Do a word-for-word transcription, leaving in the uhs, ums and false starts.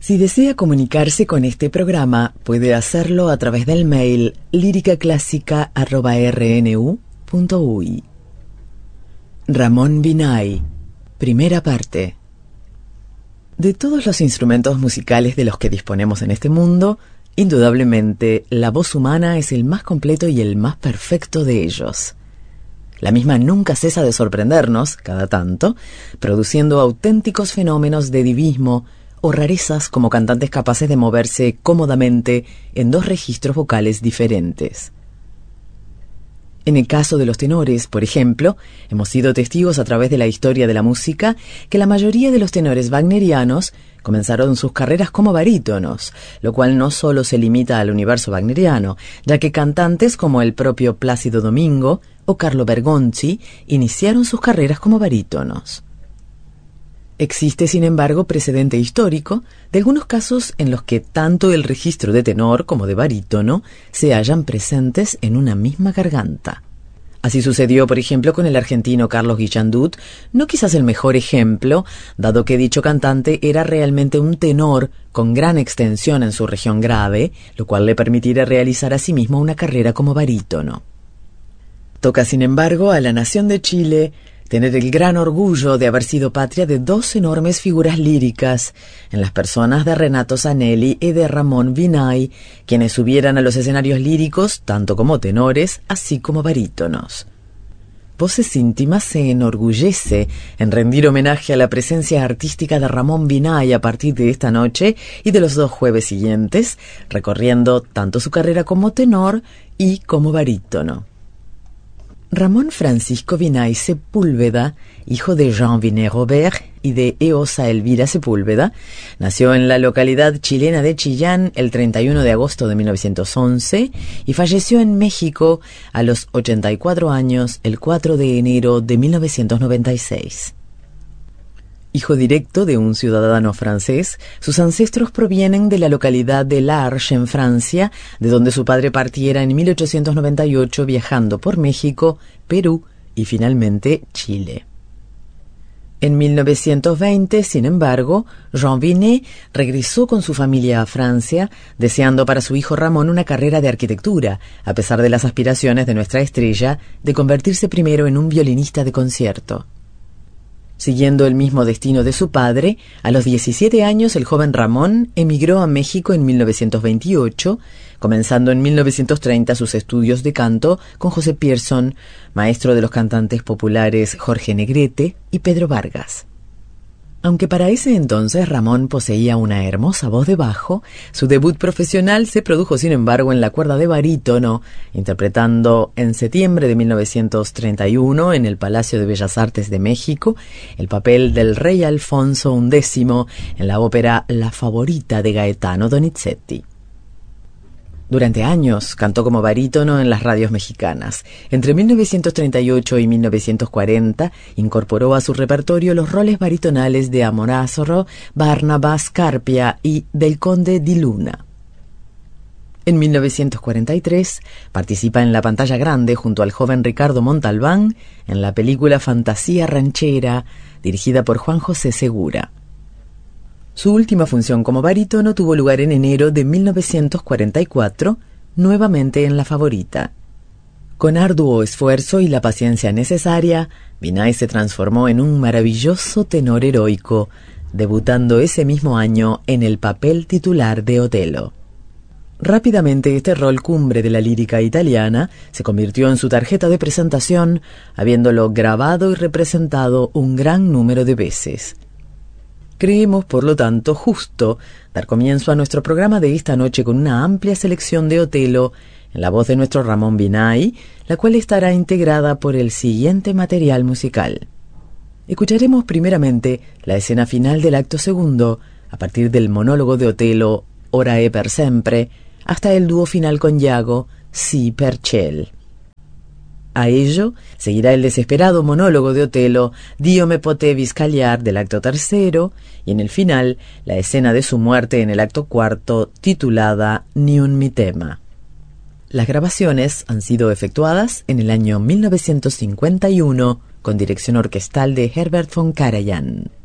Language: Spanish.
Si desea comunicarse con este programa, puede hacerlo a través del mail líricaclásica arroba erre ene u punto u i. Ramón Vinay, primera parte. De todos los instrumentos musicales de los que disponemos en este mundo, indudablemente la voz humana es el más completo y el más perfecto de ellos. La misma nunca cesa de sorprendernos, cada tanto, produciendo auténticos fenómenos de divismo o rarezas como cantantes capaces de moverse cómodamente en dos registros vocales diferentes. En el caso de los tenores, por ejemplo, hemos sido testigos a través de la historia de la música que la mayoría de los tenores wagnerianos comenzaron sus carreras como barítonos, lo cual no solo se limita al universo wagneriano, ya que cantantes como el propio Plácido Domingo o Carlo Bergonzi iniciaron sus carreras como barítonos. Existe, sin embargo, precedente histórico de algunos casos en los que tanto el registro de tenor como de barítono se hallan presentes en una misma garganta. Así sucedió, por ejemplo, con el argentino Carlos Guillandut, no quizás el mejor ejemplo, dado que dicho cantante era realmente un tenor con gran extensión en su región grave, lo cual le permitiera realizar asimismo una carrera como barítono. Toca, sin embargo, a la nación de Chile tener el gran orgullo de haber sido patria de dos enormes figuras líricas, en las personas de Renato Zanelli y de Ramón Vinay, quienes subieran a los escenarios líricos tanto como tenores, así como barítonos. Voces Íntimas se enorgullece en rendir homenaje a la presencia artística de Ramón Vinay a partir de esta noche y de los dos jueves siguientes, recorriendo tanto su carrera como tenor y como barítono. Ramón Francisco Vinay Sepúlveda, hijo de Jean Vinay Robert y de Eosa Elvira Sepúlveda, nació en la localidad chilena de Chillán el treinta y uno de agosto de mil novecientos once y falleció en México a los ochenta y cuatro años el cuatro de enero de mil novecientos noventa y seis. Hijo directo de un ciudadano francés, sus ancestros provienen de la localidad de L'Arche, en Francia, de donde su padre partiera en mil ochocientos noventa y ocho viajando por México, Perú y finalmente Chile. En mil novecientos veinte, sin embargo, Jean Vinay regresó con su familia a Francia, deseando para su hijo Ramón una carrera de arquitectura, a pesar de las aspiraciones de nuestra estrella de convertirse primero en un violinista de concierto. Siguiendo el mismo destino de su padre, a los diecisiete años el joven Ramón emigró a México en mil novecientos veintiocho, comenzando en mil novecientos treinta sus estudios de canto con José Pierson, maestro de los cantantes populares Jorge Negrete y Pedro Vargas. Aunque para ese entonces Ramón poseía una hermosa voz de bajo, su debut profesional se produjo sin embargo en la cuerda de barítono, interpretando en septiembre de mil novecientos treinta y uno en el Palacio de Bellas Artes de México el papel del rey Alfonso undécimo en la ópera La Favorita de Gaetano Donizetti. Durante años cantó como barítono en las radios mexicanas. Entre mil novecientos treinta y ocho y mil novecientos cuarenta incorporó a su repertorio los roles baritonales de Amorazzo, Barnabas, Carpia y del Conde di Luna. En mil novecientos cuarenta y tres participa en la pantalla grande junto al joven Ricardo Montalbán en la película Fantasía Ranchera, dirigida por Juan José Segura. Su última función como barítono tuvo lugar en enero de mil novecientos cuarenta y cuatro, nuevamente en La Favorita. Con arduo esfuerzo y la paciencia necesaria, Vinay se transformó en un maravilloso tenor heroico, debutando ese mismo año en el papel titular de Otelo. Rápidamente este rol cumbre de la lírica italiana se convirtió en su tarjeta de presentación, habiéndolo grabado y representado un gran número de veces. Creemos, por lo tanto, justo dar comienzo a nuestro programa de esta noche con una amplia selección de Otelo en la voz de nuestro Ramón Vinay, la cual estará integrada por el siguiente material musical. Escucharemos primeramente la escena final del acto segundo, a partir del monólogo de Otelo, Ora e per sempre, hasta el dúo final con Iago, Si per ciel. A ello seguirá el desesperado monólogo de Otelo, Dio me potevi scagliar, del acto tercero, y en el final, la escena de su muerte en el acto cuarto, titulada Ni un mi tema. Las grabaciones han sido efectuadas en el año mil novecientos cincuenta y uno, con dirección orquestal de Herbert von Karajan.